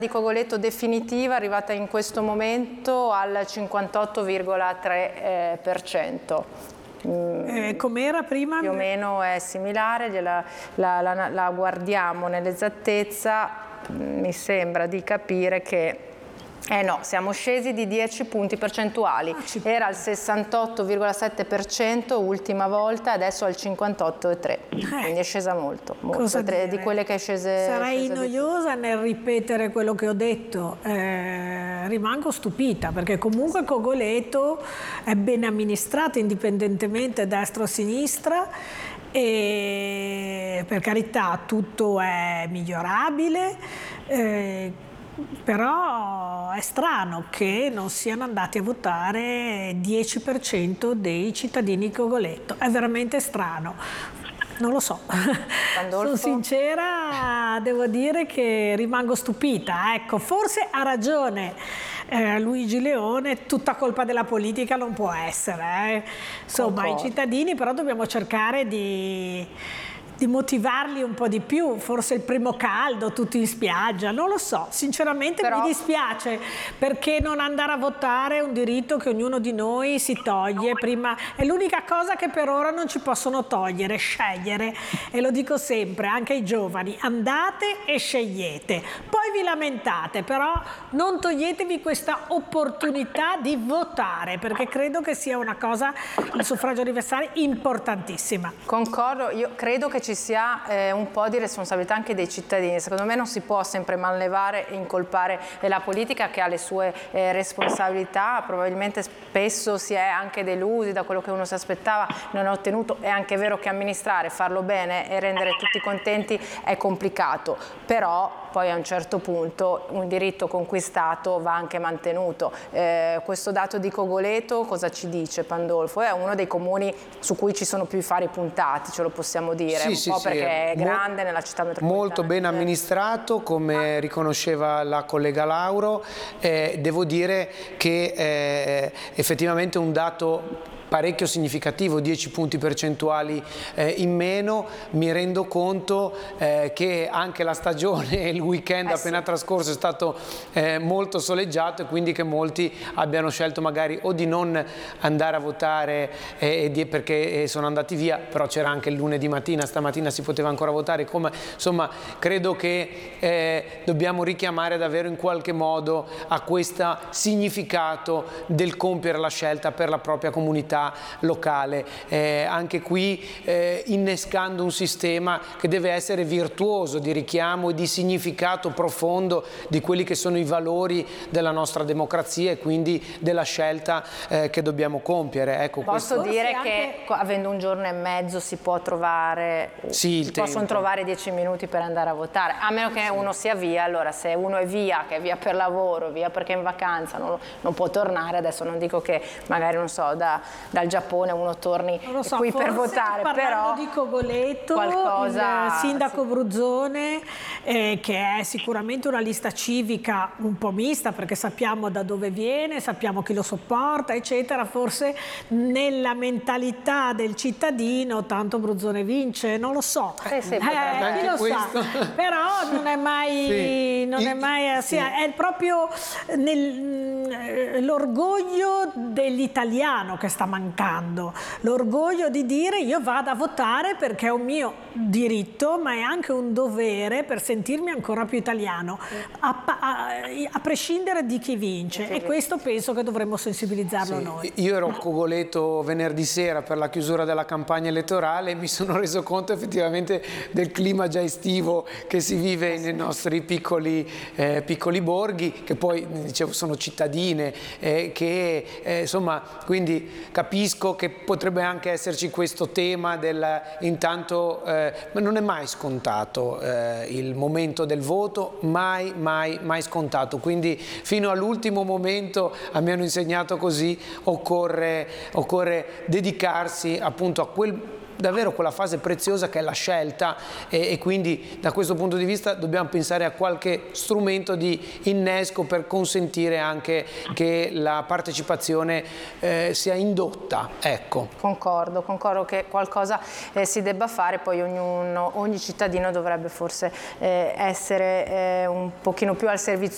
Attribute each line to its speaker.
Speaker 1: Di Cogoleto definitiva arrivata in questo momento al 58,3%.
Speaker 2: Com'era prima?
Speaker 1: Più o meno è similare, la guardiamo nell'esattezza, mi sembra di capire che no, siamo scesi di 10 punti percentuali, era al 68,7% ultima volta, adesso al 58,3%, quindi è scesa molto, di quelle che è scese.
Speaker 2: Sarei noiosa nel ripetere quello che ho detto, rimango stupita perché comunque Cogoleto è ben amministrato indipendentemente destra o sinistra e per carità tutto è migliorabile. Però è strano che non siano andati a votare 10% dei cittadini di Cogoleto, è veramente strano. Non lo so, sono sincera, devo dire che rimango stupita. Ecco, forse ha ragione Luigi Leone, tutta colpa della politica non può essere. Insomma, i cittadini però dobbiamo cercare di motivarli un po' di più, forse il primo caldo, tutti in spiaggia, non lo so, sinceramente mi dispiace perché non andare a votare è un diritto che ognuno di noi si toglie, prima è l'unica cosa che per ora non ci possono togliere, scegliere, e lo dico sempre anche ai giovani, andate e scegliete, poi vi lamentate, però non toglietevi questa opportunità di votare perché credo che sia una cosa, il suffragio universale, importantissima.
Speaker 1: Concordo, io credo che ci sia un po' di responsabilità anche dei cittadini. Secondo me non si può sempre manlevare e incolpare la politica che ha le sue responsabilità, probabilmente spesso si è anche delusi da quello che uno si aspettava, non ha ottenuto. È anche vero che amministrare, farlo bene e rendere tutti contenti è complicato, però poi a un certo punto un diritto conquistato va anche mantenuto. Questo dato di Cogoleto cosa ci dice, Pandolfo? È uno dei comuni su cui ci sono più i fari puntati, ce lo possiamo dire, un po' perché è grande nella città metropolitana.
Speaker 3: Molto ben amministrato, come riconosceva la collega Lauro. Devo dire che effettivamente un dato parecchio significativo, 10 punti percentuali in meno. Mi rendo conto che anche la stagione e il weekend appena trascorso è stato molto soleggiato e quindi che molti abbiano scelto magari o di non andare a votare perché sono andati via, però c'era anche il lunedì mattina, stamattina si poteva ancora votare, insomma credo che dobbiamo richiamare davvero in qualche modo a questo significato del compiere la scelta per la propria comunità locale, anche qui innescando un sistema che deve essere virtuoso di richiamo e di significato profondo di quelli che sono i valori della nostra democrazia e quindi della scelta che dobbiamo compiere. Ecco,
Speaker 1: posso dire che avendo un giorno e mezzo si può trovare, si possono trovare 10 minuti per andare a votare, a meno che uno sia via. Allora se uno è via, che è via per lavoro, via perché è in vacanza, non può tornare. Adesso non dico che magari, non so, dal Giappone uno torni qui per votare, però
Speaker 2: di Cogoleto, il sindaco Bruzzone, che è sicuramente una lista civica un po' mista perché sappiamo da dove viene, sappiamo chi lo sopporta eccetera, forse nella mentalità del cittadino tanto Bruzzone vince, non lo so, chi lo sa, però non è mai, è proprio l'orgoglio dell'italiano che sta mancando, l'orgoglio di dire io vado a votare perché è un mio diritto ma è anche un dovere per sentirmi ancora più italiano, a prescindere di chi vince, e questo penso che dovremmo sensibilizzarlo noi.
Speaker 3: Io ero a Cogoleto venerdì sera per la chiusura della campagna elettorale e mi sono reso conto effettivamente del clima già estivo che si vive nei nostri piccoli borghi, che poi dicevo sono cittadine, insomma, quindi capisco che potrebbe anche esserci questo tema intanto, ma non è mai scontato il momento del voto, mai scontato, quindi fino all'ultimo momento, mi hanno insegnato così, occorre dedicarsi appunto a davvero quella fase preziosa che è la scelta, e quindi da questo punto di vista dobbiamo pensare a qualche strumento di innesco per consentire anche che la partecipazione sia indotta. Ecco.
Speaker 1: Concordo che qualcosa si debba fare, poi ogni cittadino dovrebbe forse essere un pochino più al servizio